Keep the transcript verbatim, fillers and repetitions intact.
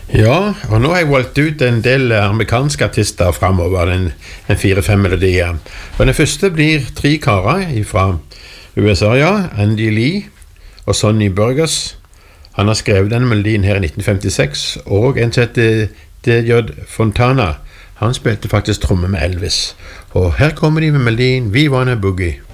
Ja, og nå har jeg valgt ut en del amerikanske artister fremover, en, en fire-fem melodier. Og den første blir tre karer fra U S A, ja, Andy Lee og Sonny Burgess. Han har skrevet denne melodien her i nitten femtiseks, og en som heter D J Fontana. Han spilte faktisk tromme med Elvis. Og her kommer de med melodien We Wanna Boogie.